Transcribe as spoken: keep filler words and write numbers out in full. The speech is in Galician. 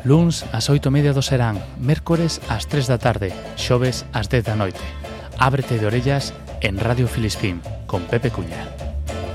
Luns ás oito e media do serán, mércores ás tres da tarde, xoves ás dez da noite. Ábrete de orellas en Radio Filispín, con Pepe Cuña.